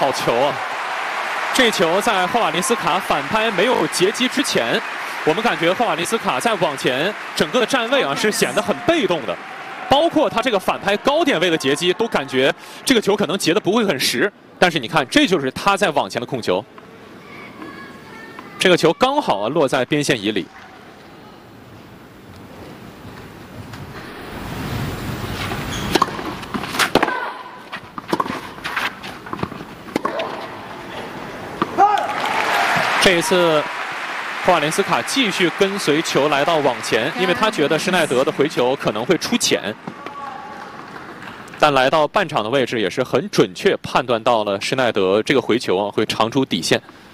好球啊！这球在霍瓦林斯卡反拍没有截击之前，我们感觉霍瓦林斯卡在往前整个的站位啊是显得很被动的，包括他这个反拍高点位的截击，都感觉这个球可能截的不会很实。但是你看，这就是他在往前的控球，这个球刚好啊落在边线以里。 这一次，霍瓦林斯卡继续跟随球来到网前，因为他觉得施耐德的回球可能会出浅，但来到半场的位置也是很准确判断到了施耐德这个回球啊会长出底线。